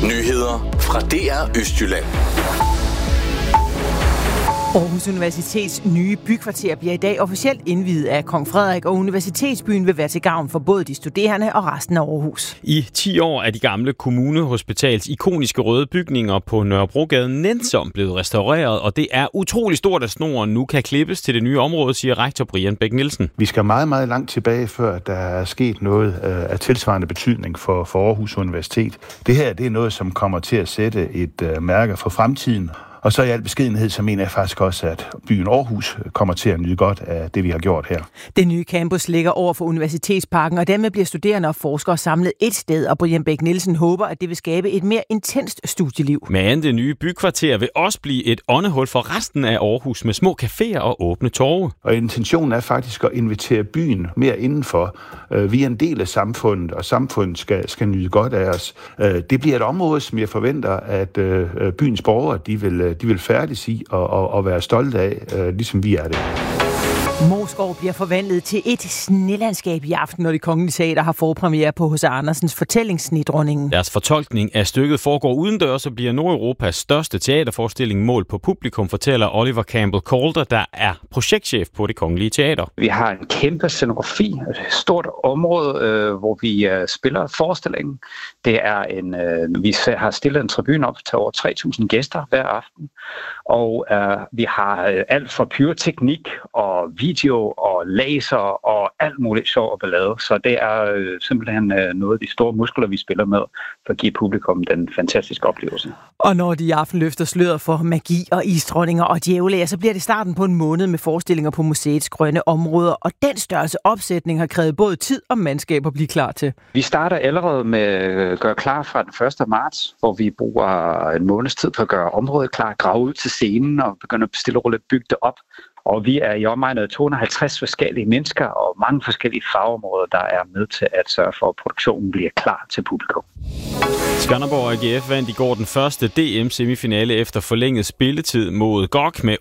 Nyheder fra DR Østjylland. Aarhus Universitets nye bykvarter bliver i dag officielt indviet af Kong Frederik, og universitetsbyen vil være til gavn for både de studerende og resten af Aarhus. I 10 år er de gamle kommunehospitals ikoniske røde bygninger på Nørrebrogade nænsomt blevet restaureret, og det er utrolig stort, at snoren nu kan klippes til det nye område, siger rektor Brian Bæk Nielsen. Vi skal meget, meget langt tilbage, før der er sket noget af tilsvarende betydning for Aarhus Universitet. Det her det er noget, som kommer til at sætte et mærke for fremtiden. Og så i al beskedenhed, så mener jeg faktisk også, at byen Aarhus kommer til at nyde godt af det, vi har gjort her. Den nye campus ligger over for Universitetsparken, og dermed bliver studerende og forskere samlet et sted, og Brian Bæk Nielsen håber, at det vil skabe et mere intenst studieliv. Men det nye bykvarter vil også blive et åndehul for resten af Aarhus med små caféer og åbne torve. Og intentionen er faktisk at invitere byen mere indenfor. Vi er en del af samfundet, og samfundet skal nyde godt af os. Det bliver et område, som jeg forventer, at byens borgere de vil færdes i og være stolte af, ligesom vi er det. Moesgaard bliver forvandlet til et snelandskab i aften, når Det Kongelige Teater har forpremiere på H.C. Andersens fortælling Snedronningen. Deres fortolkning af stykket foregår udendørs og bliver Nordeuropas største teaterforestilling målt på publikum, fortæller Oliver Campbell Calder, der er projektchef på Det Kongelige Teater. Vi har en kæmpe scenografi, et stort område, hvor vi spiller forestillingen. Det er vi har stillet en tribune op til over 3.000 gæster hver aften, og vi har alt fra pyroteknik og video og laser og alt muligt sjov og ballade. Så det er simpelthen noget af de store muskler, vi spiller med, for at give publikum den fantastiske oplevelse. Og når de i aften løfter sløret for magi og isdronninger og djævle, så bliver det starten på en måned med forestillinger på museets grønne områder, og den størrelse opsætning har krævet både tid og mandskab at blive klar til. Vi starter allerede med at gøre klar fra den 1. marts, hvor vi bruger en måneds tid på at gøre området klar, grave ud til scenen og begynde at stille og roligt bygge det op. Og vi er i omegnet af 250 forskellige mennesker og mange forskellige fagområder, der er med til at sørge for, at produktionen bliver klar til publikum. Skanderborg AGF vandt i går den første DM-semifinale efter forlænget spilletid mod GOG med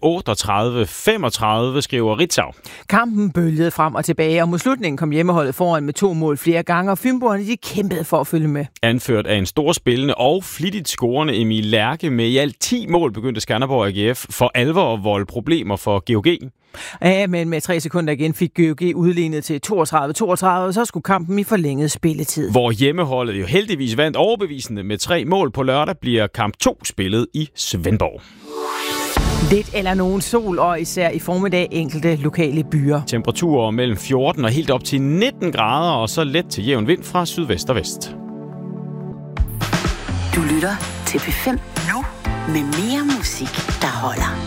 38-35, skriver Ritzau. Kampen bølgede frem og tilbage, og mod slutningen kom hjemmeholdet foran med 2 mål flere gange, og fynboerne de kæmpede for at følge med. Anført af en storspillende og flittigt scorende Emil Lærke med i alt 10 mål begyndte Skanderborg AGF for alvor at volde problemer for GOG. Ja, men med 3 sekunder igen fik GOG udlignet til 32-32, og så skulle kampen i forlænget spilletid. Hvor hjemmeholdet jo heldigvis vandt overbevisende med 3 mål på lørdag, bliver kamp 2 spillet i Svendborg. Lidt eller nogen sol, og især i formiddag enkelte lokale byer. Temperaturer mellem 14 og helt op til 19 grader, og så let til jævn vind fra sydvest og vest. Du lytter til P5 nu med mere musik, der holder.